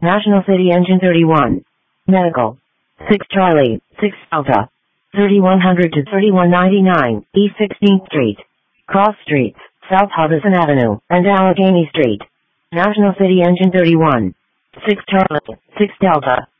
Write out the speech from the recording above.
National City Engine 31. Medical. 6 Charlie, 6 Delta. 3100 to 3199, East 16th Street. Cross Streets, South Hudson Avenue, and Allegheny Street. National City Engine 31. 6 Charlie, 6 Delta.